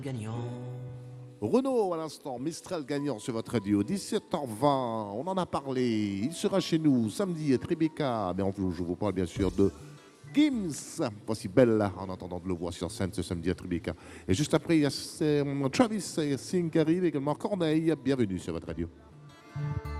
Gagnant. Renaud, à l'instant, Mistral gagnant sur votre radio, 17h20, on en a parlé, il sera chez nous samedi à Tribeca, mais je vous parle bien sûr de Gims, voici Bella, en attendant de le voir sur scène ce samedi à Tribeca. Et juste après, il y a Travis Singh qui arrive également, Corneille, bienvenue sur votre radio.